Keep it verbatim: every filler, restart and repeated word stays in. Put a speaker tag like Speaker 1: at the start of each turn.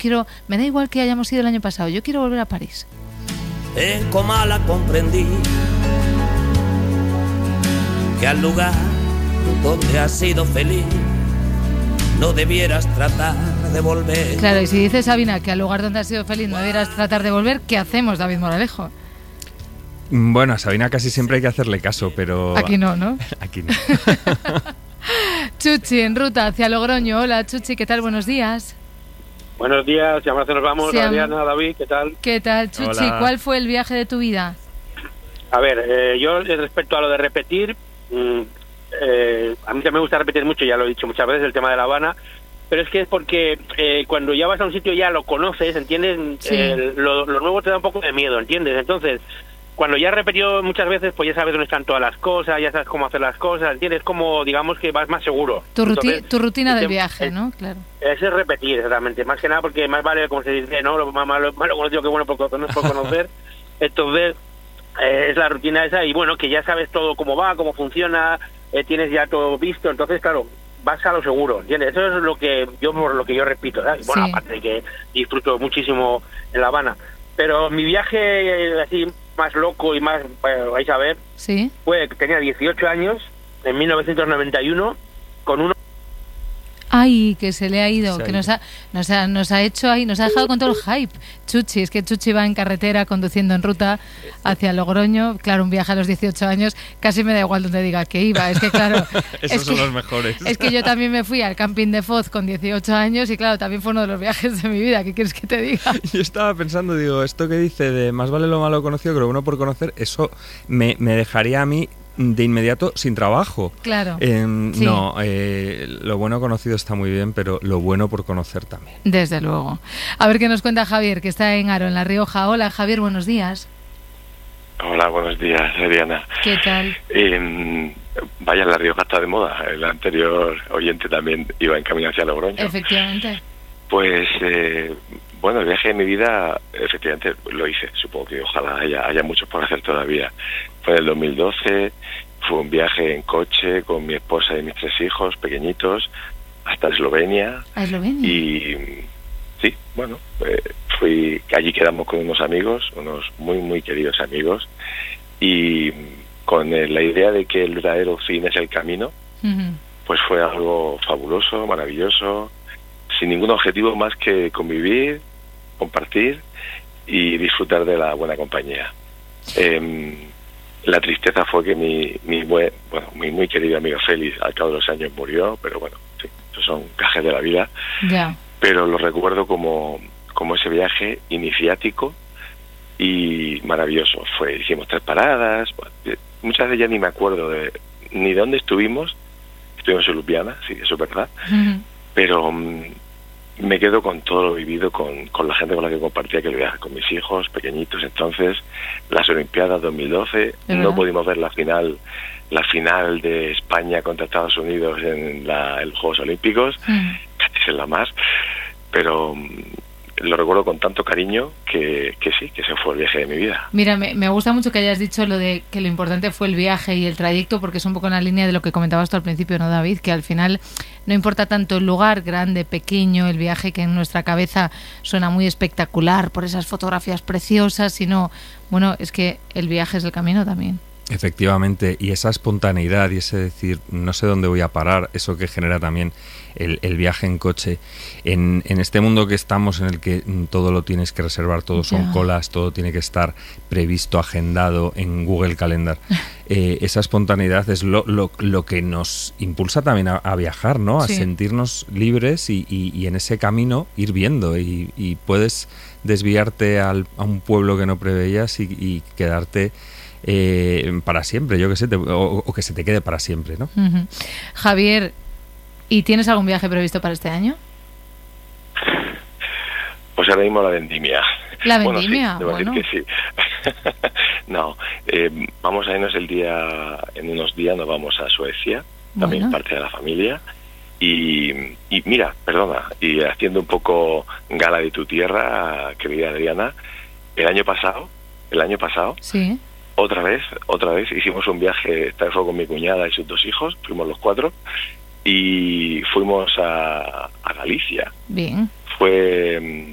Speaker 1: quiero, me da igual que hayamos ido el año pasado, yo quiero volver a París.
Speaker 2: En Comala comprendí que al lugar donde has sido feliz no debieras tratar de volver.
Speaker 1: Claro, y si dices, Sabina, que al lugar donde has sido feliz no debieras tratar de volver, ¿qué hacemos, David Moralejo?
Speaker 3: Bueno, a Sabina casi siempre hay que hacerle caso, pero...
Speaker 1: Aquí no, ¿no?
Speaker 3: Aquí no.
Speaker 1: Chuchi, en ruta hacia Logroño. Hola, Chuchi, ¿qué tal? Buenos días.
Speaker 4: Buenos días, ya más nos vamos.
Speaker 1: Sí,
Speaker 4: Adriana, David, ¿qué tal?
Speaker 1: ¿Qué tal, Chuchi?
Speaker 3: Hola.
Speaker 1: ¿Cuál fue el viaje de tu vida?
Speaker 4: A ver, eh, yo respecto a lo de repetir, mmm, eh, a mí también me gusta repetir mucho, ya lo he dicho muchas veces, el tema de La Habana, pero es que es porque eh, cuando ya vas a un sitio ya lo conoces, ¿entiendes?
Speaker 1: Sí.
Speaker 4: Eh, lo, lo nuevo te da un poco de miedo, ¿entiendes? Entonces, cuando ya has repetido muchas veces, pues ya sabes dónde están todas las cosas, ya sabes cómo hacer las cosas, ¿entiendes? Como, digamos, que vas más seguro.
Speaker 1: Tu, ruti-
Speaker 4: Entonces,
Speaker 1: tu rutina del
Speaker 4: el tem-
Speaker 1: viaje,
Speaker 4: el-
Speaker 1: ¿no? Claro.
Speaker 4: Ese es repetir, exactamente. Más que nada porque más vale, como se dice, ¿no? Lo más malo, malo conocido que bueno por, no es por conocer. Entonces, eh, es la rutina esa y bueno, que ya sabes todo cómo va, cómo funciona, eh, tienes ya todo visto. Entonces, claro, vas a lo seguro, ¿entiendes? Eso es lo que yo, por lo que yo repito, ¿sabes? Bueno,
Speaker 1: Sí.
Speaker 4: aparte de que disfruto muchísimo en La Habana. Pero mi viaje eh, así más loco y más, bueno, vais a ver,
Speaker 1: ¿Sí?
Speaker 4: fue que tenía dieciocho años, en mil novecientos noventa y uno, con uno.
Speaker 1: Ay, que se le ha ido,
Speaker 3: Se ha
Speaker 1: que
Speaker 3: ido.
Speaker 1: nos ha, nos ha nos ha hecho ahí, nos ha dejado con todo el hype. Chuchi, es que Chuchi va en carretera conduciendo en ruta hacia Logroño. Claro, un viaje a los dieciocho años, casi me da igual donde diga que iba. Es que claro,
Speaker 3: Esos
Speaker 1: es
Speaker 3: son
Speaker 1: que,
Speaker 3: los mejores.
Speaker 1: es que yo también me fui al camping de Foz con dieciocho años y claro, también fue uno de los viajes de mi vida. ¿Qué quieres que te diga?
Speaker 3: Yo estaba pensando, digo, esto que dice de más vale lo malo conocido que lo bueno por conocer, eso me, me dejaría a mí de inmediato sin trabajo.
Speaker 1: Claro.
Speaker 3: Eh,
Speaker 1: Sí.
Speaker 3: No, eh, lo bueno conocido está muy bien, pero lo bueno por conocer también.
Speaker 1: Desde luego. A ver qué nos cuenta Javier, que está en Aro, en La Rioja. Hola, Javier, buenos días.
Speaker 5: Hola, buenos días, Adriana.
Speaker 1: ¿Qué tal?
Speaker 5: Eh, vaya, La Rioja está de moda. El anterior oyente también iba en camino hacia Logroño.
Speaker 1: Efectivamente.
Speaker 5: Pues, eh, bueno, el viaje de mi vida, efectivamente, lo hice. Supongo que ojalá haya, haya muchos por hacer todavía. Fue en el dos mil doce, fue un viaje en coche con mi esposa y mis tres hijos pequeñitos hasta Eslovenia.
Speaker 1: A Eslovenia.
Speaker 5: Y sí, bueno, eh, fui allí quedamos con unos amigos, unos muy, muy queridos amigos, y con eh, la idea de que el verdadero fin es el camino,
Speaker 1: Ujú.
Speaker 5: pues fue algo fabuloso, maravilloso, sin ningún objetivo más que convivir, compartir y disfrutar de la buena compañía. Eh, la tristeza fue que mi, mi, buen, bueno, mi muy querido amigo Félix al cabo de los años murió, pero bueno, sí, esos son gajes de la vida.
Speaker 1: Ya.
Speaker 5: Pero lo recuerdo como, como ese viaje iniciático y maravilloso. Fue, hicimos tres paradas, muchas veces ya ni me acuerdo de ni de dónde estuvimos. Estuvimos en Ljubljana, sí, eso es verdad,
Speaker 1: Ujú.
Speaker 5: pero um, me quedo con todo lo vivido, con, con la gente con la que compartía aquel viaje, con mis hijos pequeñitos. Entonces, las Olimpiadas dos mil doce,
Speaker 1: ¿De
Speaker 5: no
Speaker 1: verdad?
Speaker 5: pudimos ver la final la final de España contra Estados Unidos en, la, en los Juegos Olímpicos,
Speaker 1: Ujú.
Speaker 5: casi es la más, pero um, lo recuerdo con tanto cariño que, que sí, que ese fue el viaje de mi vida.
Speaker 1: Mira, me, me gusta mucho que hayas dicho lo de que lo importante fue el viaje y el trayecto, porque es un poco en la línea de lo que comentabas tú al principio, ¿no, David? Que al final no importa tanto el lugar, grande, pequeño, el viaje que en nuestra cabeza suena muy espectacular por esas fotografías preciosas, sino, bueno, es que el viaje es el camino también.
Speaker 3: Efectivamente, y esa espontaneidad y ese decir, no sé dónde voy a parar, eso que genera también el, el viaje en coche, en, en este mundo que estamos, en el que todo lo tienes que reservar, todo son
Speaker 1: Ya.
Speaker 3: colas, todo tiene que estar previsto, agendado en Google Calendar, eh, esa espontaneidad es lo, lo, lo que nos impulsa también a, a viajar, ¿no? A
Speaker 1: Sí.
Speaker 3: sentirnos libres y, y, y en ese camino ir viendo, y, y puedes desviarte al, a un pueblo que no preveías y, y quedarte Eh, para siempre, yo que sé, te, o, o que se te quede para siempre, ¿no?
Speaker 1: Ujú. Javier, ¿y tienes algún viaje previsto para este año?
Speaker 5: Pues ahora mismo la vendimia.
Speaker 1: La
Speaker 5: Bueno,
Speaker 1: vendimia,
Speaker 5: sí, debo
Speaker 1: bueno.
Speaker 5: decir que sí. No, eh, vamos a irnos el día, en unos días nos vamos a Suecia, también
Speaker 1: Bueno.
Speaker 5: parte de la familia. Y, y mira, perdona, y haciendo un poco gala de tu tierra, querida Adriana, el año pasado, el año pasado,
Speaker 1: Sí.
Speaker 5: otra vez, otra vez hicimos un viaje, esta vez fue con mi cuñada y sus dos hijos, fuimos los cuatro, y fuimos a, a Galicia.
Speaker 1: Bien.
Speaker 5: Fue